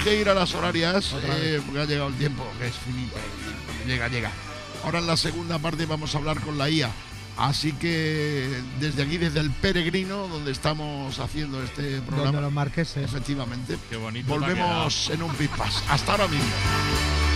que ir a las horarias, porque ha llegado el tiempo, que es finito. Llega. Ahora en la segunda parte vamos a hablar con la IA. Así que desde aquí, desde el Peregrino, donde estamos haciendo este programa. Donde los marqueses. Efectivamente. Qué bonito. Volvemos en un pispás. Hasta ahora mismo.